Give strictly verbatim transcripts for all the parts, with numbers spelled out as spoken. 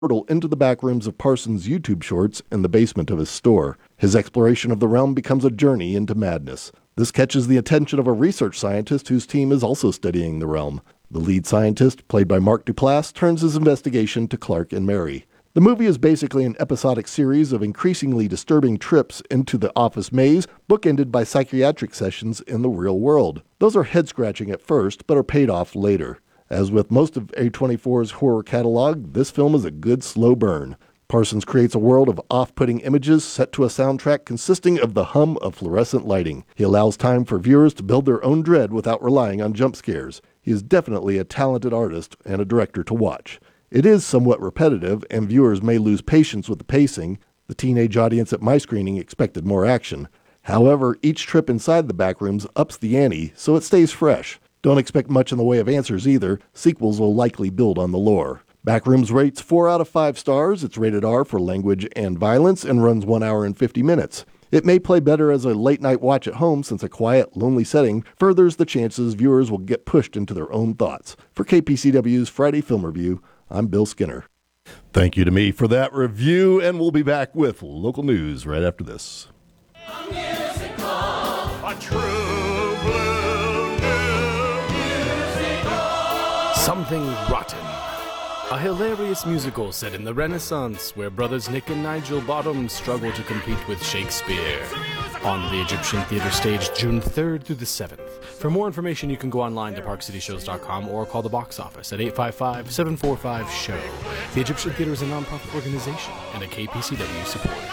portal into the back rooms of Parsons' YouTube shorts in the basement of his store. His exploration of the realm becomes a journey into madness. This catches the attention of a research scientist whose team is also studying the realm. The lead scientist, played by Mark Duplass, turns his investigation to Clark and Mary. The movie is basically an episodic series of increasingly disturbing trips into the office maze, bookended by psychiatric sessions in the real world. Those are head-scratching at first, but are paid off later. As with most of A twenty-four's horror catalog, this film is a good slow burn. Parsons creates a world of off-putting images set to a soundtrack consisting of the hum of fluorescent lighting. He allows time for viewers to build their own dread without relying on jump scares. He is definitely a talented artist and a director to watch. It is somewhat repetitive, and viewers may lose patience with the pacing. The teenage audience at my screening expected more action. However, each trip inside the backrooms ups the ante, so it stays fresh. Don't expect much in the way of answers either. Sequels will likely build on the lore. Backrooms rates four out of five stars. It's rated R for language and violence and runs one hour and fifty minutes. It may play better as a late-night watch at home since a quiet, lonely setting furthers the chances viewers will get pushed into their own thoughts. For K P C W's Friday Film Review, I'm Bill Skinner. Thank you to me for that review, and we'll be back with local news right after this. A musical, a true blue musical. Something Rotten. A hilarious musical set in the Renaissance where brothers Nick and Nigel Bottom struggle to compete with Shakespeare. On the Egyptian Theater stage June third through the seventh. For more information, you can go online to park city shows dot com or call the box office at eight five five, seven four five, S H O W. The Egyptian Theater is a nonprofit organization and a K P C W supporter.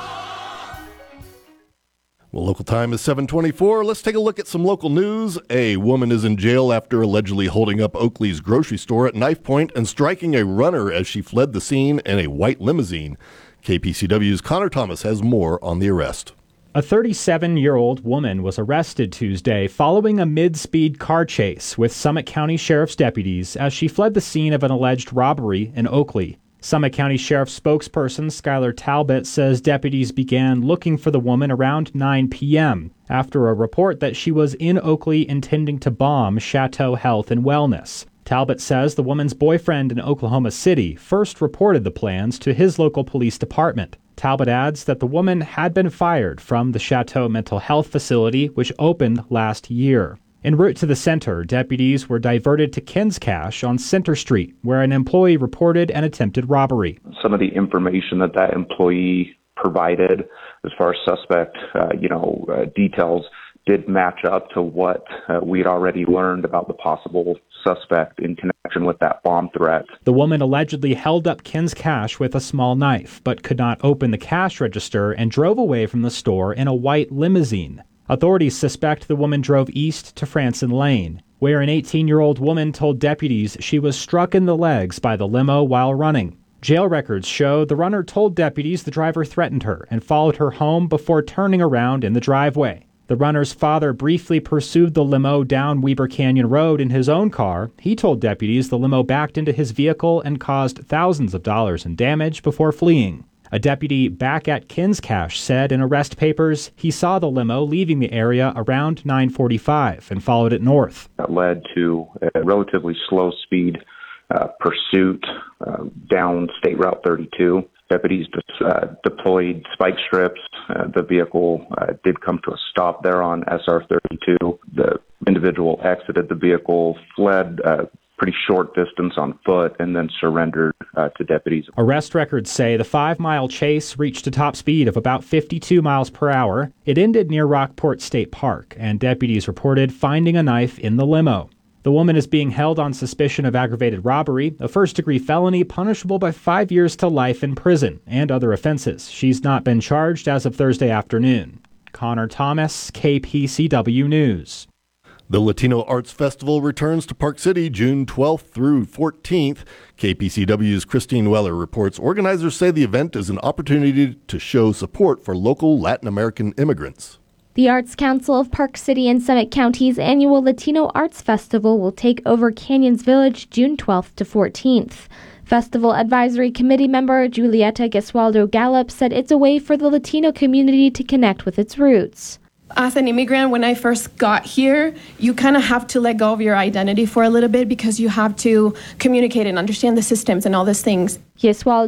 Well, local time is seven twenty-four. Let's take a look at some local news. A woman is in jail after allegedly holding up Oakley's grocery store at knife point and striking a runner as she fled the scene in a white limousine. K P C W's Connor Thomas has more on the arrest. A thirty-seven-year-old woman was arrested Tuesday following a mid-speed car chase with Summit County Sheriff's deputies as she fled the scene of an alleged robbery in Oakley. Summit County Sheriff's spokesperson Skylar Talbot says deputies began looking for the woman around nine p.m. after a report that she was in Oakley intending to bomb Chateau Health and Wellness. Talbot says the woman's boyfriend in Oklahoma City first reported the plans to his local police department. Talbot adds that the woman had been fired from the Chateau Mental Health Facility, which opened last year. En route to the center, deputies were diverted to Ken's Cash on Center Street, where an employee reported an attempted robbery. Some of the information that that employee provided as far as suspect, uh, you know, uh, details did match up to what uh, we'd already learned about the possible suspect in connection with that bomb threat. The woman allegedly held up Ken's Cash with a small knife, but could not open the cash register and drove away from the store in a white limousine. Authorities suspect the woman drove east to Franson Lane, where an eighteen-year-old woman told deputies she was struck in the legs by the limo while running. Jail records show the runner told deputies the driver threatened her and followed her home before turning around in the driveway. The runner's father briefly pursued the limo down Weber Canyon Road in his own car. He told deputies the limo backed into his vehicle and caused thousands of dollars in damage before fleeing. A deputy back at Ken's Cash said in arrest papers he saw the limo leaving the area around nine forty-five and followed it north. That led to a relatively slow speed uh, pursuit uh, down State Route thirty-two. Deputies uh, deployed spike strips. Uh, the vehicle uh, did come to a stop there on S R thirty-two. The individual exited the vehicle, fled a pretty short distance on foot, and then surrendered uh, to deputies. Arrest records say the five-mile chase reached a top speed of about fifty-two miles per hour. It ended near Rockport State Park, and deputies reported finding a knife in the limo. The woman is being held on suspicion of aggravated robbery, a first-degree felony punishable by five years to life in prison, and other offenses. She's not been charged as of Thursday afternoon. Connor Thomas, K P C W News. The Latino Arts Festival returns to Park City June twelfth through fourteenth. K P C W's Christine Weller reports organizers say the event is an opportunity to show support for local Latin American immigrants. The Arts Council of Park City and Summit County's annual Latino Arts Festival will take over Canyons Village June twelfth to fourteenth. Festival Advisory Committee member Julieta Gesualdo Gallup said it's a way for the Latino community to connect with its roots. As an immigrant, when I first got here, you kind of have to let go of your identity for a little bit because you have to communicate and understand the systems and all these things. Yes, while